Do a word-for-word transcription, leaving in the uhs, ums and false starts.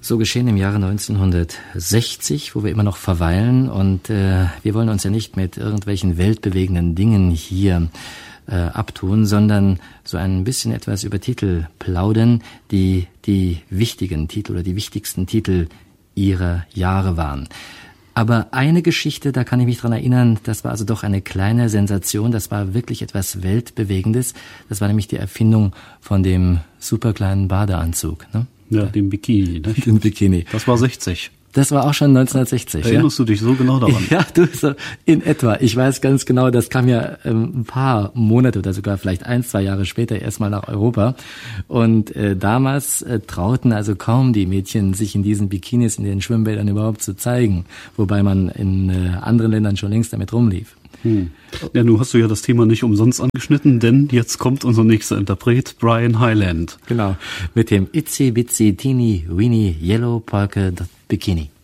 so geschehen im Jahre neunzehnhundertsechzig, wo wir immer noch verweilen. Und äh, wir wollen uns ja nicht mit irgendwelchen weltbewegenden Dingen hier äh, abtun, sondern so ein bisschen etwas über Titel plaudern, die die wichtigen Titel oder die wichtigsten Titel ihrer Jahre waren. Aber eine Geschichte, da kann ich mich dran erinnern, das war also doch eine kleine Sensation, das war wirklich etwas Weltbewegendes. Das war nämlich die Erfindung von dem superkleinen Badeanzug, ne? Ja, dem Bikini, ne? Den Bikini. Das war sechzig. Das war auch schon neunzehnhundertsechzig. Erinnerst ja? du dich so genau daran? Ja, du, so in etwa. Ich weiß ganz genau, das kam ja ähm, ein paar Monate oder sogar vielleicht ein, zwei Jahre später erstmal nach Europa. Und äh, damals äh, trauten also kaum die Mädchen, sich in diesen Bikinis in den Schwimmbädern überhaupt zu zeigen. Wobei man in äh, anderen Ländern schon längst damit rumlief. Hm. Ja, nun hast du ja das Thema nicht umsonst angeschnitten, denn jetzt kommt unser nächster Interpret, Brian Hyland. Genau, mit dem Itsy Bitsy Teeny Weeny Yellow Polka Dot Bikini.